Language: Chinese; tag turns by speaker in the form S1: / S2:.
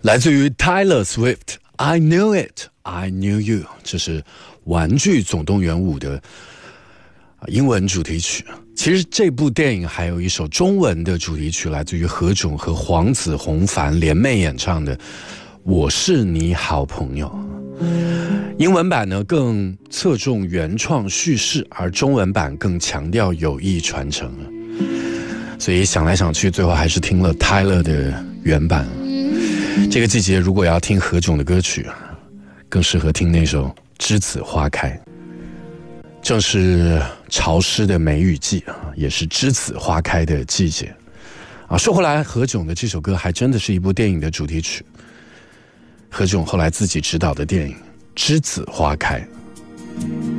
S1: 来自于 Taylor Swift I Knew It I Knew You， 这是玩具总动员5的英文主题曲。其实这部电影还有一首中文的主题曲，来自于何炅和黄子弘凡联袂演唱的我是你好朋友。英文版呢更侧重原创叙事，而中文版更强调友谊传承。所以想来想去，最后还是听了 Tyler 的原版。这个季节如果要听何炅的歌曲，更适合听那首栀子花开。正是潮湿的梅雨季，也是栀子花开的季节。说回来，何炅的这首歌还真的是一部电影的主题曲，何炅后来自己执导的电影《栀子花开》。